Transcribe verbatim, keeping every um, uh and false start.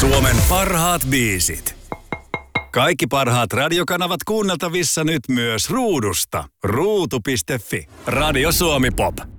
Suomen parhaat biisit. Kaikki parhaat radiokanavat kuunneltavissa nyt myös ruudusta. Ruutu piste fi. Radio Suomi Pop.